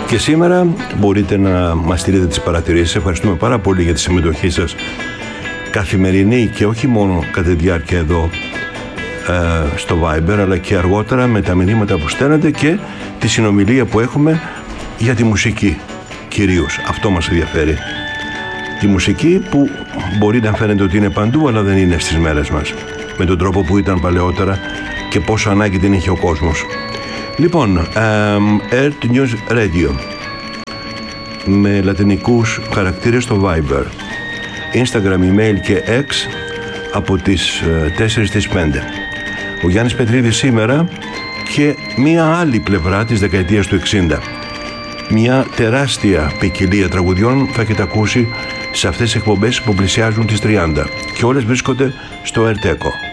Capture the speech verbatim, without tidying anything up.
Και σήμερα μπορείτε να μας στείλετε τις παρατηρήσεις. Ευχαριστούμε πάρα πολύ για τη συμμετοχή σας καθημερινή και όχι μόνο κατά τη διάρκεια εδώ ε, στο Viber, αλλά και αργότερα με τα μηνύματα που στέλνετε και τη συνομιλία που έχουμε για τη μουσική κυρίως. Αυτό μας ενδιαφέρει. Η μουσική που μπορεί να φαίνεται ότι είναι παντού, αλλά δεν είναι στις μέρες μας με τον τρόπο που ήταν παλαιότερα και πόσο ανάγκη την είχε ο κόσμος. Λοιπόν, um, Earth News Radio με λατινικούς χαρακτήρες στο Viber, Instagram, email και X από τις τέσσερις στις πέντε. Ο Γιάννης Πετρίδης σήμερα και μία άλλη πλευρά της δεκαετίας του εξήντα. Μια τεράστια ποικιλία τραγουδιών θα έχετε ακούσει σε αυτές τις εκπομπές που πλησιάζουν τις τριάντα και όλες βρίσκονται στο Earth Echo.